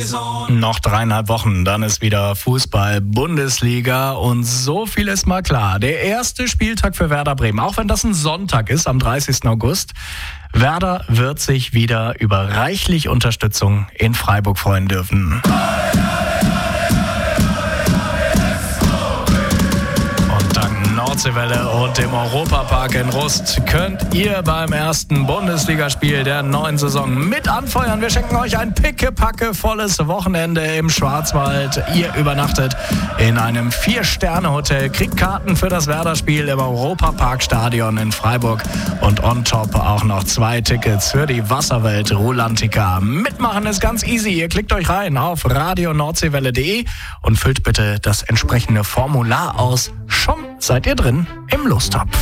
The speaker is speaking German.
Noch 3,5 Wochen, dann ist wieder Fußball-Bundesliga und so viel ist mal klar. Der erste Spieltag für Werder Bremen, auch wenn das ein Sonntag ist, am 30. August. Werder wird sich wieder über reichlich Unterstützung in Freiburg freuen dürfen. Nordseewelle und dem Europapark in Rust könnt ihr beim ersten Bundesligaspiel der neuen Saison mit anfeuern. Wir schenken euch ein pickepackevolles Wochenende im Schwarzwald. Ihr übernachtet in einem 4-Sterne-Hotel, kriegt Karten für das Werder-Spiel im Europapark-Stadion in Freiburg und on top auch noch 2 Tickets für die Wasserwelt Rulantica. Mitmachen ist ganz easy. Ihr klickt euch rein auf radionordseewelle.de und füllt bitte das entsprechende Formular aus. Schon seid ihr drin im Lostopf.